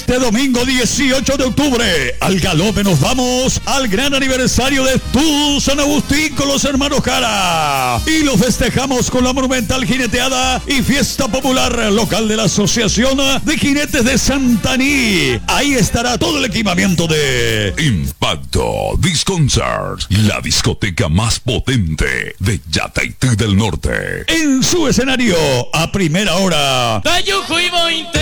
Este domingo 18 de octubre, al galope nos vamos al gran aniversario de tu San Agustín con los hermanos Jara. Y lo festejamos con la monumental jineteada y fiesta popular local de la Asociación de Jinetes de Santaní. Ahí estará todo el equipamiento de Impacto Disconcert, la discoteca más potente de Yataití del Norte. En su escenario, a primera hora.